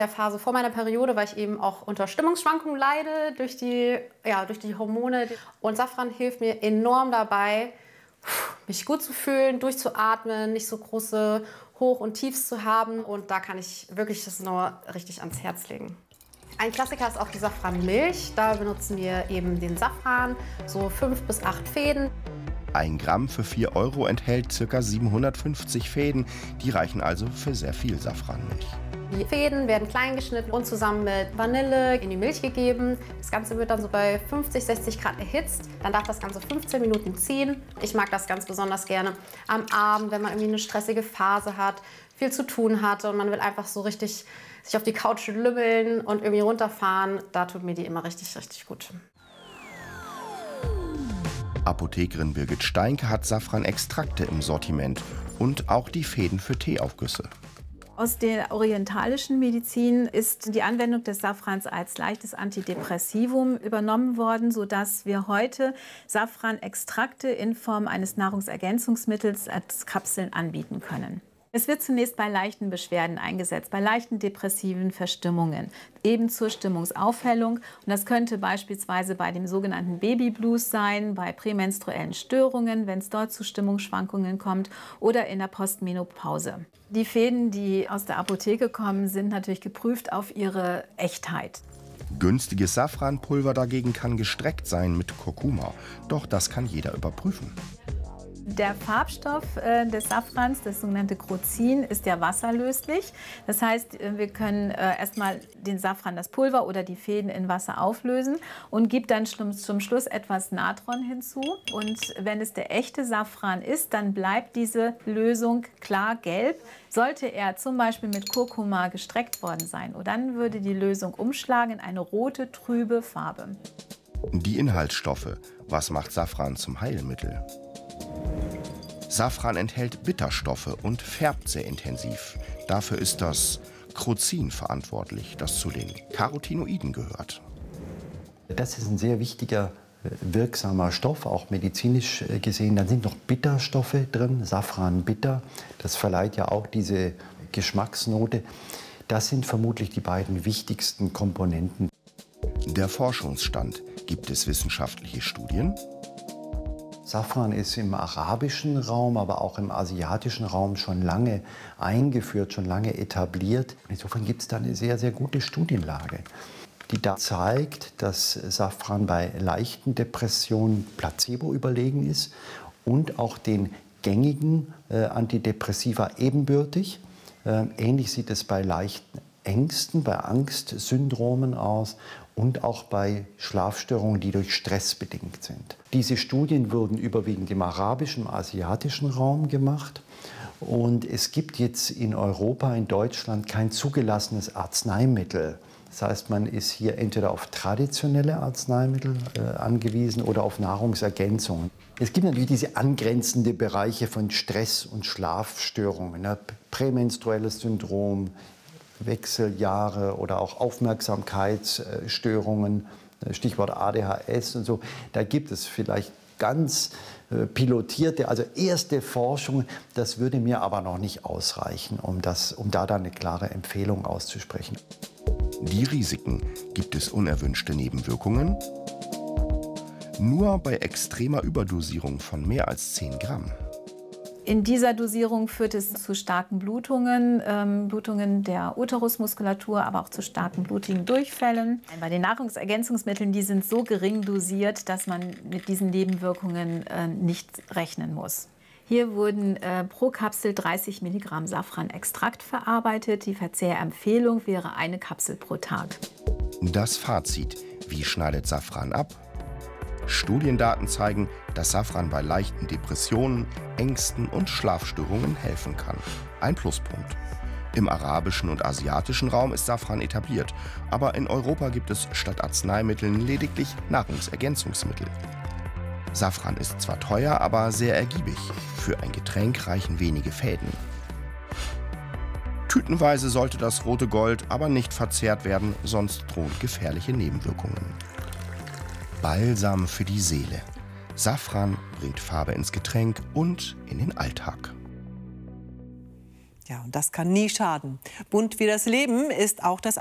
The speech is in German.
Der Phase vor meiner Periode, weil ich eben auch unter Stimmungsschwankungen leide durch die Hormone. Und Safran hilft mir enorm dabei, mich gut zu fühlen, durchzuatmen, nicht so große Hoch- und Tiefs zu haben. Und da kann ich wirklich das nur richtig ans Herz legen. Ein Klassiker ist auch die Safranmilch. Da benutzen wir eben den Safran, so 5 bis 8 Fäden. 1 Gramm für 4 Euro enthält ca. 750 Fäden. Die reichen also für sehr viel Safranmilch. Die Fäden werden klein geschnitten und zusammen mit Vanille in die Milch gegeben. Das Ganze wird dann so bei 50, 60 Grad erhitzt. Dann darf das Ganze 15 Minuten ziehen. Ich mag das ganz besonders gerne am Abend, wenn man irgendwie eine stressige Phase hat, viel zu tun hat und man will einfach so richtig sich auf die Couch lümmeln und irgendwie runterfahren. Da tut mir die immer richtig, richtig gut. Apothekerin Birgit Steinke hat Safranextrakte im Sortiment und auch die Fäden für Teeaufgüsse. Aus der orientalischen Medizin ist die Anwendung des Safrans als leichtes Antidepressivum übernommen worden, sodass wir heute Safranextrakte in Form eines Nahrungsergänzungsmittels als Kapseln anbieten können. Es wird zunächst bei leichten Beschwerden eingesetzt, bei leichten depressiven Verstimmungen, eben zur Stimmungsaufhellung. Und das könnte beispielsweise bei dem sogenannten Babyblues sein, bei prämenstruellen Störungen, wenn es dort zu Stimmungsschwankungen kommt, oder in der Postmenopause. Die Fäden, die aus der Apotheke kommen, sind natürlich geprüft auf ihre Echtheit. Günstiges Safranpulver dagegen kann gestreckt sein mit Kurkuma. Doch das kann jeder überprüfen. Der Farbstoff des Safrans, das sogenannte Crocin, ist ja wasserlöslich. Das heißt, wir können erstmal den Safran, das Pulver oder die Fäden in Wasser auflösen und gibt dann zum Schluss etwas Natron hinzu. Und wenn es der echte Safran ist, dann bleibt diese Lösung klar gelb. Sollte er zum Beispiel mit Kurkuma gestreckt worden sein, dann würde die Lösung umschlagen in eine rote, trübe Farbe. Die Inhaltsstoffe. Was macht Safran zum Heilmittel? Safran enthält Bitterstoffe und färbt sehr intensiv. Dafür ist das Crocin verantwortlich, das zu den Carotinoiden gehört. Das ist ein sehr wichtiger, wirksamer Stoff, auch medizinisch gesehen. Dann sind noch Bitterstoffe drin, Safran bitter. Das verleiht ja auch diese Geschmacksnote. Das sind vermutlich die beiden wichtigsten Komponenten. Der Forschungsstand. Gibt es wissenschaftliche Studien? Safran ist im arabischen Raum, aber auch im asiatischen Raum schon lange eingeführt, schon lange etabliert. Insofern gibt es da eine sehr, sehr gute Studienlage, die da zeigt, dass Safran bei leichten Depressionen placebo überlegen ist und auch den gängigen Antidepressiva ebenbürtig. Ähnlich sieht es bei leichten Ängsten, bei Angstsyndromen aus und auch bei Schlafstörungen, die durch Stress bedingt sind. Diese Studien wurden überwiegend im arabischen, im asiatischen Raum gemacht. Und es gibt jetzt in Europa, in Deutschland kein zugelassenes Arzneimittel. Das heißt, man ist hier entweder auf traditionelle Arzneimittel angewiesen oder auf Nahrungsergänzungen. Es gibt natürlich diese angrenzenden Bereiche von Stress und Schlafstörungen, ne? Prämenstruelles Syndrom, Wechseljahre oder auch Aufmerksamkeitsstörungen, Stichwort ADHS und so. Da gibt es vielleicht ganz pilotierte, also erste Forschung. Das würde mir aber noch nicht ausreichen, um da dann eine klare Empfehlung auszusprechen. Die Risiken. Gibt es unerwünschte Nebenwirkungen? Nur bei extremer Überdosierung von mehr als 10 Gramm. In dieser Dosierung führt es zu starken Blutungen, Blutungen der Uterusmuskulatur, aber auch zu starken blutigen Durchfällen. Bei den Nahrungsergänzungsmitteln, die sind so gering dosiert, dass man mit diesen Nebenwirkungen nicht rechnen muss. Hier wurden pro Kapsel 30 Milligramm Safranextrakt verarbeitet. Die Verzehrempfehlung wäre eine Kapsel pro Tag. Das Fazit. Wie schneidet Safran ab? Studiendaten zeigen, dass Safran bei leichten Depressionen, Ängsten und Schlafstörungen helfen kann. Ein Pluspunkt. Im arabischen und asiatischen Raum ist Safran etabliert, aber in Europa gibt es statt Arzneimitteln lediglich Nahrungsergänzungsmittel. Safran ist zwar teuer, aber sehr ergiebig. Für ein Getränk reichen wenige Fäden. Tütenweise sollte das rote Gold aber nicht verzehrt werden, sonst drohen gefährliche Nebenwirkungen. Balsam für die Seele. Safran bringt Farbe ins Getränk und in den Alltag. Ja, und das kann nie schaden. Bunt wie das Leben ist auch das